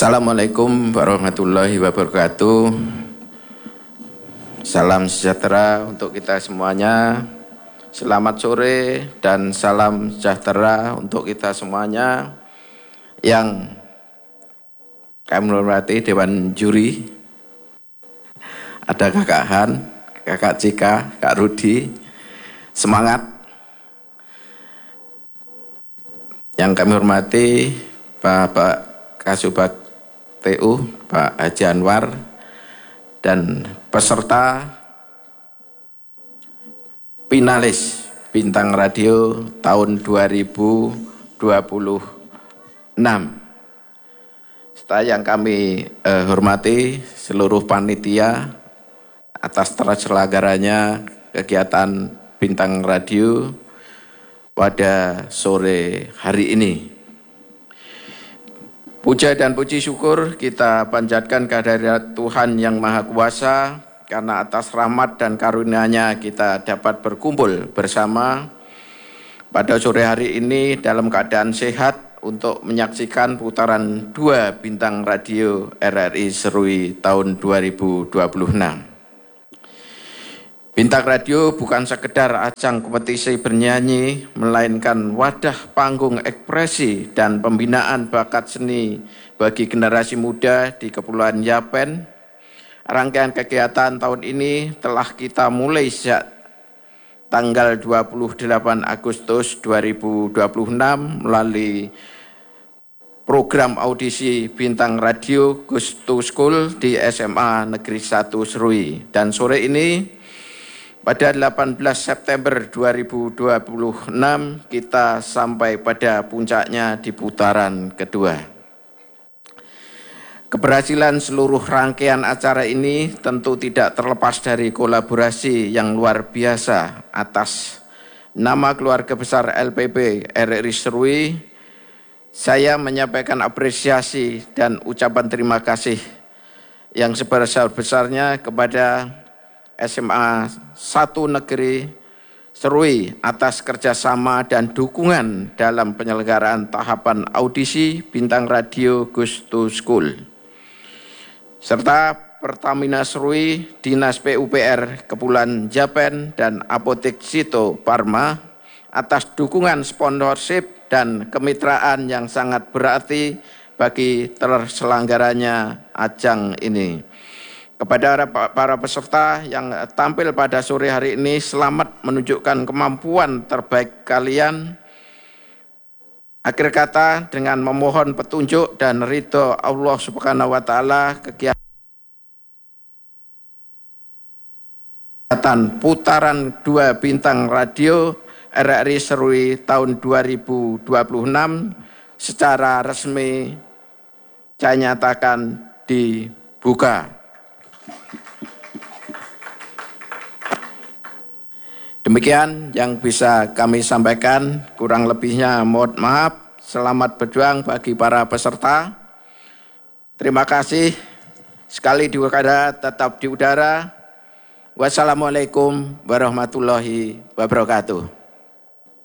Assalamualaikum warahmatullahi wabarakatuh. Salam sejahtera untuk kita semuanya. Selamat sore dan salam sejahtera untuk kita semuanya. Yang kami hormati Dewan Juri, ada Kakak Han, Kakak Cika, Kak Rudi. Semangat. Yang kami hormati Bapak Kasubag TU, Pak Haji Anwar, dan peserta finalis Bintang Radio tahun 2026. Serta yang kami hormati seluruh panitia atas terselenggaranya kegiatan Bintang Radio pada sore hari ini. Puja dan puji syukur kita panjatkan kehadirat Tuhan Yang Maha Kuasa, karena atas rahmat dan karunia-Nya kita dapat berkumpul bersama pada sore hari ini dalam keadaan sehat untuk menyaksikan putaran 2 Bintang Radio RRI Serui tahun 2026. Bintang Radio bukan sekedar ajang kompetisi bernyanyi, melainkan wadah panggung ekspresi dan pembinaan bakat seni bagi generasi muda di Kepulauan Yapen. Rangkaian kegiatan tahun ini telah kita mulai sejak tanggal 28 Agustus 2026 melalui program audisi Bintang Radio Goes to School di SMA Negeri 1 Serui. Dan sore ini pada 18 September 2026 kita sampai pada puncaknya di putaran kedua. Keberhasilan seluruh rangkaian acara ini tentu tidak terlepas dari kolaborasi yang luar biasa. Atas nama keluarga besar LPB RRI Serui, saya menyampaikan apresiasi dan ucapan terima kasih yang sebesar-besarnya kepada SMA 1 Negeri Serui atas kerjasama dan dukungan dalam penyelenggaraan tahapan audisi Bintang Radio Goes to School, serta Pertamina Serui, Dinas PUPR Kepulauan Yapen, dan Apotek Sito Parma atas dukungan sponsorship dan kemitraan yang sangat berarti bagi terselenggaranya ajang ini. Kepada para peserta yang tampil pada sore hari ini, selamat menunjukkan kemampuan terbaik kalian. Akhir kata, dengan memohon petunjuk dan ridho Allah Subhanahu wa Ta'ala, kegiatan putaran 2 Bintang Radio RRI Serui tahun 2026 secara resmi saya nyatakan dibuka. Demikian yang bisa kami sampaikan, kurang lebihnya mohon maaf. Selamat berjuang bagi para peserta. Terima kasih. Sekali di udara, tetap di udara. Wassalamualaikum warahmatullahi wabarakatuh.